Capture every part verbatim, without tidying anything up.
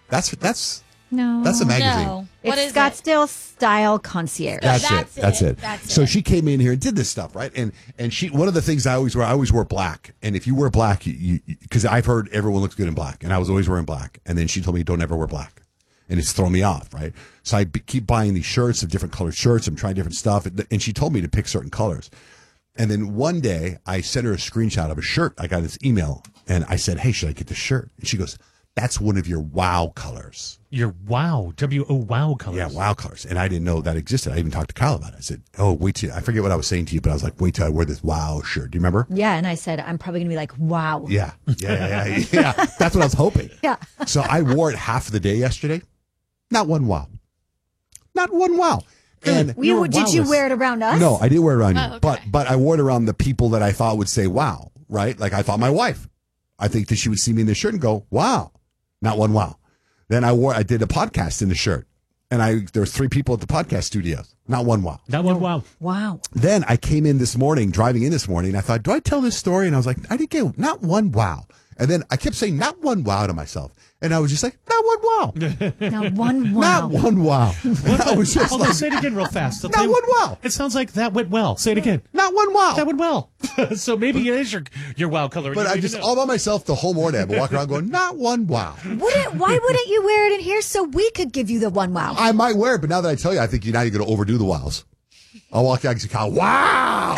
That's that's No. that's a magazine. No. What It's is Scottsdale Style Concierge. That's, That's it. That's it. it. That's so it. she came in here and did this stuff, right? And and she one of the things I always wear, I always wear black. And if you wear black, you because I've heard everyone looks good in black, and I was always wearing black. And then she told me don't ever wear black, and it's thrown me off, right? So I be, keep buying these shirts of different colored shirts. I'm trying different stuff, and she told me to pick certain colors. And then one day I sent her a screenshot of a shirt. I got this email, and I said, "Hey, should I get this shirt?" And she goes, "That's one of your wow colors." Your wow, W O wow colors. Yeah, wow colors. And I didn't know that existed. I even talked to Kyle about it. I said, oh, wait till, I forget what I was saying to you, but I was like, wait till I wear this wow shirt. Do you remember? Yeah, and I said, I'm probably going to be like, wow. Yeah. Yeah, yeah, yeah. yeah. That's what I was hoping. Yeah. So I wore it half of the day yesterday. Not one wow. Not one wow. And You, were did you wowless. wear it around us? no, I didn't wear it around you, Oh, okay. but but I wore it around the people that I thought would say wow, right? Like I thought my wife. I think that she would see me in this shirt and go, wow. Not one wow. Then I wore I did a podcast in the shirt. And I there was three people at the podcast studios. Not one wow. That one, wow. Wow. Then I came in this morning, driving in this morning, and I thought, do I tell this story? And I was like, I didn't get not one wow. And then I kept saying not one wow to myself. And I was just like, not one wow. Now, one wow. Not one wow. And I was just Hold on, like, say it again real fast. I'll not tell you- one wow. It sounds like that went well. Say it again. Not one wow. That went well. So maybe it is your, your wow color. But You I don't just even know. all by myself the whole morning. I've been walking around going, not one wow. Wouldn't, why wouldn't you wear it in here so we could give you the one wow? I might wear it, but now that I tell you, I think you now you're going to overdo the wows. I'll walk out and say, wow.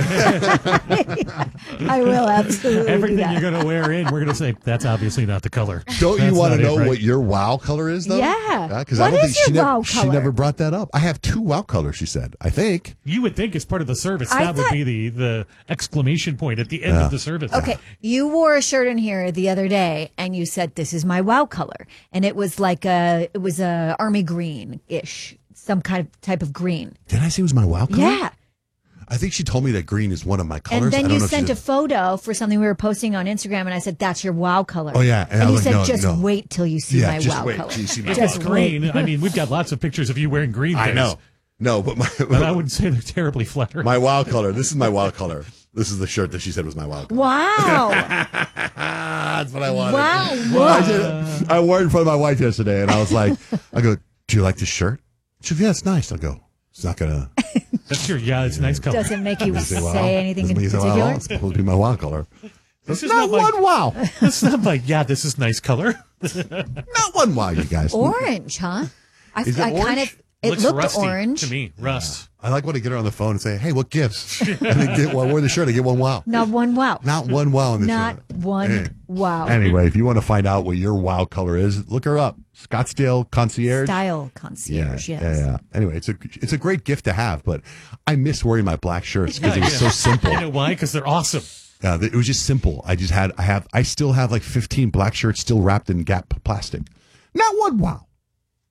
I will absolutely do Everything that. you're going to wear in, we're going to say, that's obviously not the color. Don't you That's want to not it, know right? what your wow color is, though? Yeah. Because What I don't is think she your never, wow she color? never brought that up. I have two wow colors, she said. I think. You would think as part of the service, I that would thought- be the, the exclamation point at the end of the service. Okay, you wore a shirt in here the other day, and you said this is my wow color, and it was like a it was a army green ish, some kind of type of green. Did I say it was my wow color? Yeah, I think she told me that green is one of my colors. and I then don't you know if she sent a did- photo for something we were posting on Instagram, and I said that's your wow color. Oh, yeah, and and, I you was said like, no, just no. wait till you see Yeah, my just wow wait color. till you see my If wow it's Just color. wait. green, I mean, we've got lots of pictures of you wearing green I things. know. No, but my But I wouldn't say they're terribly flattering. my wow color. This is my wow color. This is the shirt that she said was my wow color. Wow, That's what I wanted. wow, I, wow. did, I wore it in front of my wife yesterday, and I was like, I go, do you like this shirt? She goes, yeah, it's nice. I go, it's not gonna. That's your, yeah, it's a nice color. Doesn't make you Say, say wow. anything Doesn't in make you say, particular. wow, it's supposed to be my wow color. This is Not not my- one wow. It's not like, yeah, this is nice color. Not one wow, you guys. Orange, huh? I, Is it I kind orange? of it Looks looked rusty orange. to me. Rust. I like when I get her on the phone and say, hey, what gives? And then get, well, I wear the shirt, I get one wow. Not one wow. Not one wow in the Not shirt. one Hey. wow. Anyway, if you want to find out what your wow color is, look her up. Scottsdale Concierge. Style Yeah, concierge, yes. yeah, yeah. Anyway, it's a it's a great gift to have, but I miss wearing my black shirts because it was so simple. You know why? Because they're awesome. Yeah, it was just simple. I just had I have I still have like fifteen black shirts still wrapped in Gap plastic. Not one wow.